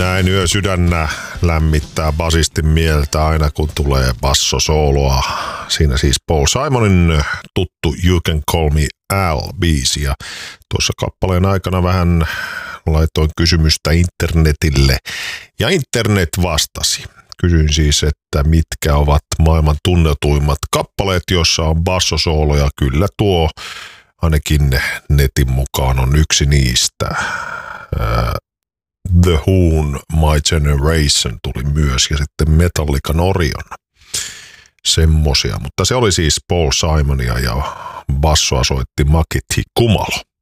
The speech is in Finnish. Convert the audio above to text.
Näin yösydännä lämmittää basistin mieltä aina kun tulee bassosooloa. Siinä siis Paul Simonin tuttu You Can Call Me Al-biisi. Ja tuossa kappaleen aikana vähän laitoin kysymystä internetille ja internet vastasi. Kysyin siis, että mitkä ovat maailman tunnetuimmat kappaleet, joissa on bassosooloja. Kyllä tuo ainakin netin mukaan on yksi niistä. The Who'n My Generation tuli myös ja sitten Metallican Orion. Semmosia, mutta se oli siis Paul Simonia ja bassoa soitti Maki Kumalo.